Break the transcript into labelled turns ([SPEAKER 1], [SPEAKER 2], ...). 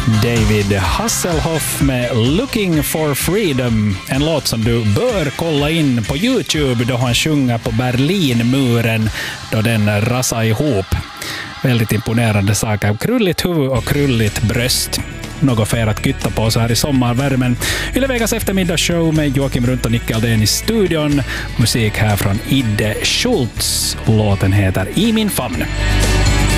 [SPEAKER 1] David Hasselhoff med Looking for Freedom. En låt som du bör kolla in på YouTube då han sjunger på Berlinmuren då den rasade ihop. Väldigt imponerande saker. Krulligt huvud och krulligt bröst. Något för att kytta på så här i sommarvärmen. Yle Vegas eftermiddagsshow med Joakim Runt och Nicke Aldén i studion. Musik här från Idde Schultz. Låten heter I min famn.